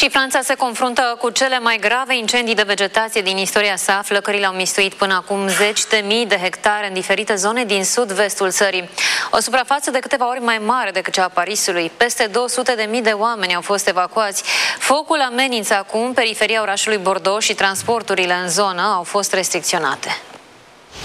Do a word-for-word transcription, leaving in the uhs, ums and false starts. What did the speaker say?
Și Franța se confruntă cu cele mai grave incendii de vegetație din istoria sa. Flăcările au mistuit până acum zeci de mii de hectare în diferite zone din sud-vestul țării. O suprafață de câteva ori mai mare decât cea a Parisului. Peste două sute de mii de oameni au fost evacuați. Focul amenință acum periferia orașului Bordeaux și transporturile în zonă au fost restricționate.